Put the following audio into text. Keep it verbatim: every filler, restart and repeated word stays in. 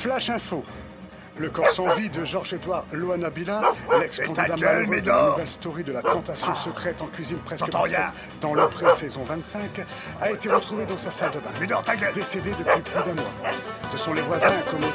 Flash info. Le corps sans vie de Georges-Édouard Loanabila, l'ex-candidat gueule, malheureux de la Médor. nouvelle story de la tentation secrète en cuisine presque J'entends parfaite rien. dans le pré-saison vingt-cinq, a été retrouvé dans sa salle de bain. Médor, ta gueule. Décédé depuis plus d'un mois. Ce sont les voisins, comme